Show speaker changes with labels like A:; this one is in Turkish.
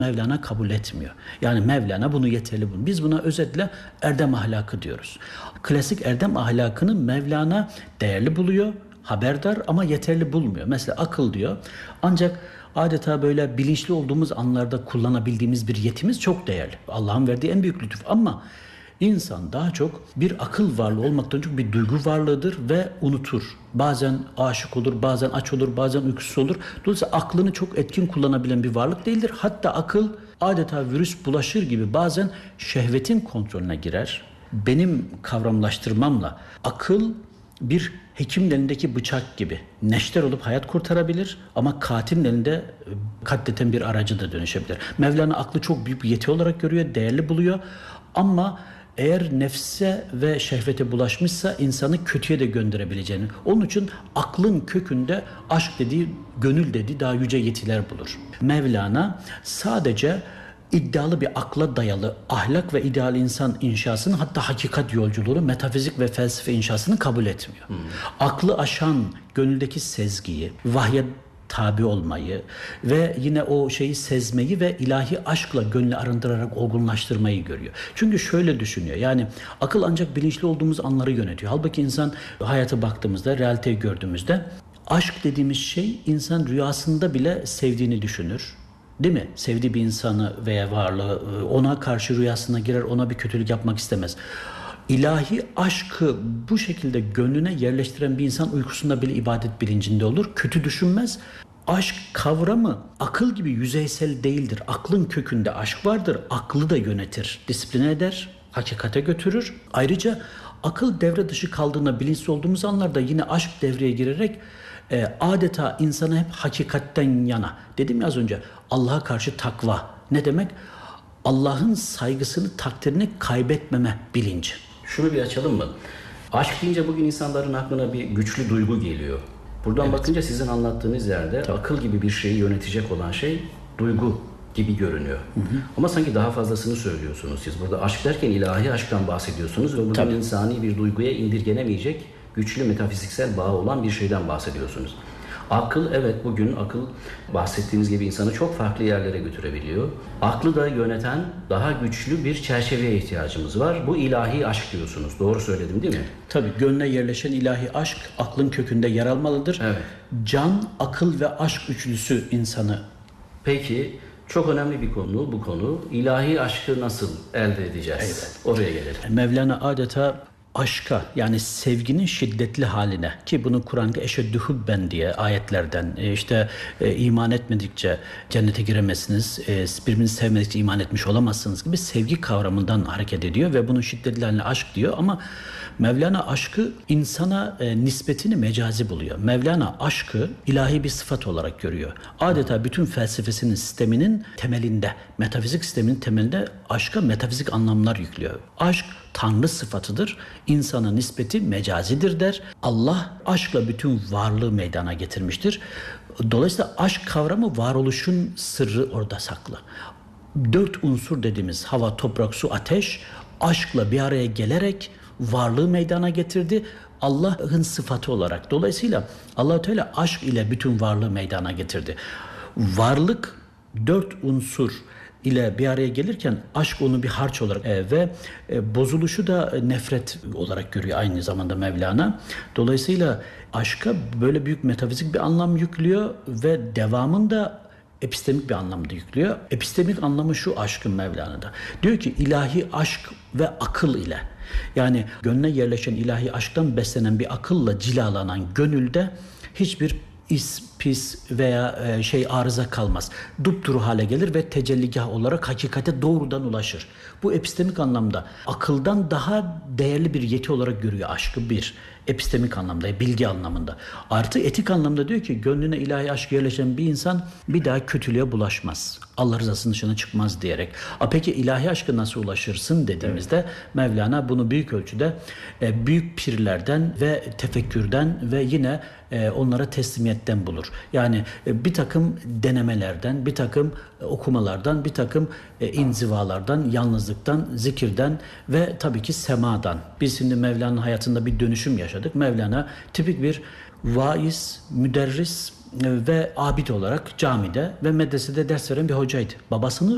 A: Mevlana kabul etmiyor. Yani Mevlana bunu yeterli bulmuyor. Biz buna özetle erdem ahlakı diyoruz. Klasik erdem ahlakını Mevlana değerli buluyor, haberdar ama yeterli bulmuyor. Mesela akıl diyor. Ancak adeta böyle bilinçli olduğumuz anlarda kullanabildiğimiz bir yetimiz çok değerli. Allah'ın verdiği en büyük lütuf ama İnsan daha çok bir akıl varlığı olmaktan çok bir duygu varlığıdır ve unutur. Bazen aşık olur, bazen aç olur, bazen uykusuz olur. Dolayısıyla aklını çok etkin kullanabilen bir varlık değildir. Hatta akıl adeta virüs bulaşır gibi bazen şehvetin kontrolüne girer. Benim kavramlaştırmamla akıl bir hekimin elindeki bıçak gibi neşter olup hayat kurtarabilir ama katilin elinde katleten bir aracı da dönüşebilir. Mevlana aklı çok büyük bir yeti olarak görüyor, değerli buluyor ama eğer nefse ve şehvete bulaşmışsa insanı kötüye de gönderebileceğini. Onun için aklın kökünde aşk dediği, gönül dediği daha yüce yetiler bulur. Mevlana sadece iddialı bir akla dayalı ahlak ve ideal insan inşasını, hatta hakikat yolculuğunu, metafizik ve felsefe inşasını kabul etmiyor. Aklı aşan gönüldeki sezgiyi, vahye tabi olmayı ve yine o şeyi sezmeyi ve ilahi aşkla gönlü arındırarak olgunlaştırmayı görüyor. Çünkü şöyle düşünüyor, yani akıl ancak bilinçli olduğumuz anları yönetiyor. Halbuki insan hayata baktığımızda, realiteyi gördüğümüzde aşk dediğimiz şey insan rüyasında bile sevdiğini düşünür. Değil mi? Sevdiği bir insanı veya varlığı, ona karşı rüyasına girer, ona bir kötülük yapmak istemez. İlahi aşkı bu şekilde gönlüne yerleştiren bir insan uykusunda bile ibadet bilincinde olur. Kötü düşünmez. Aşk kavramı akıl gibi yüzeysel değildir. Aklın kökünde aşk vardır. Aklı da yönetir, disipline eder, hakikate götürür. Ayrıca akıl devre dışı kaldığında bilinçsiz olduğumuz anlarda yine aşk devreye girerek adeta insanı hep hakikatten yana. Dedim ya az önce, Allah'a karşı takva. Ne demek? Allah'ın saygısını, takdirini kaybetmeme bilinci.
B: Şunu bir açalım mı? Aşk deyince bugün insanların aklına bir güçlü duygu geliyor. Buradan bakınca sizin anlattığınız yerde akıl gibi bir şeyi yönetecek olan şey duygu gibi görünüyor. Ama sanki daha fazlasını söylüyorsunuz siz. Burada aşk derken ilahi aşktan bahsediyorsunuz ve bugün insani bir duyguya indirgenemeyecek güçlü metafiziksel bağı olan bir şeyden bahsediyorsunuz. Akıl, evet, bugün akıl bahsettiğiniz gibi insanı çok farklı yerlere götürebiliyor. Aklı da yöneten daha güçlü bir çerçeveye ihtiyacımız var. Bu ilahi aşk diyorsunuz. Doğru söyledim değil mi?
A: Tabii, gönle yerleşen ilahi aşk aklın kökünde yer almalıdır.
B: Evet.
A: Can, akıl ve aşk üçlüsü insanı.
B: Peki, çok önemli bir konu bu konu. İlahi aşkı nasıl elde edeceğiz?
A: Evet.
B: Oraya gelelim.
A: Mevlana adeta aşka, yani sevginin şiddetli haline, ki bunu Kur'an'da eşeddü hubben diye ayetlerden iman etmedikçe cennete giremezsiniz, birbirinizi sevmedikçe iman etmiş olamazsınız gibi sevgi kavramından hareket ediyor ve bunun şiddetli haline aşk diyor. Ama Mevlana aşkı insana nispetini mecazi buluyor. Mevlana aşkı ilahi bir sıfat olarak görüyor. Adeta bütün felsefesinin sisteminin temelinde, metafizik sisteminin temelinde aşka metafizik anlamlar yüklüyor. Aşk Tanrı sıfatıdır. İnsana nispeti mecazidir der. Allah aşkla bütün varlığı meydana getirmiştir. Dolayısıyla aşk kavramı varoluşun sırrı orada saklı. 4 unsur dediğimiz hava, toprak, su, ateş aşkla bir araya gelerek varlığı meydana getirdi. Allah'ın sıfatı olarak. Dolayısıyla Allah-u Teala aşk ile bütün varlığı meydana getirdi. Varlık 4 unsur ile bir araya gelirken aşk onu bir harç olarak bozuluşu da nefret olarak görüyor aynı zamanda Mevlana. Dolayısıyla aşka böyle büyük metafizik bir anlam yüklüyor ve devamında epistemik bir anlamda yüklüyor. Epistemik anlamı şu aşkın Mevlana'da. Diyor ki ilahi aşk ve akıl ile, yani gönle yerleşen ilahi aşktan beslenen bir akılla cilalanan gönülde hiçbir pis veya arıza kalmaz. Dupduru hale gelir ve tecelligah olarak hakikate doğrudan ulaşır. Bu epistemik anlamda akıldan daha değerli bir yeti olarak görüyor aşkı bir. Epistemik anlamda, bilgi anlamında. Artı etik anlamda diyor ki gönlüne ilahi aşk yerleşen bir insan bir daha kötülüğe bulaşmaz. Allah rızasının dışına çıkmaz diyerek. Peki ilahi aşkı nasıl ulaşırsın dediğimizde Mevlana bunu büyük ölçüde büyük pirlerden ve tefekkürden ve yine onlara teslimiyetten bulur. Yani bir takım denemelerden, bir takım okumalardan, bir takım inzivalardan, yalnızlıktan, zikirden ve tabii ki semadan. Biz şimdi Mevlana'nın hayatında bir dönüşüm yaşadık. Mevlana tipik bir vaiz, müderris ve abid olarak camide ve medresede ders veren bir hocaydı. Babasını